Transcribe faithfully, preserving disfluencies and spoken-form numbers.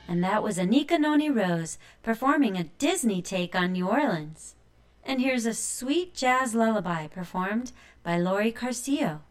And that was Anika Noni Rose performing a Disney take on New Orleans. And here's a sweet jazz lullaby performed by Laurie Carcillo.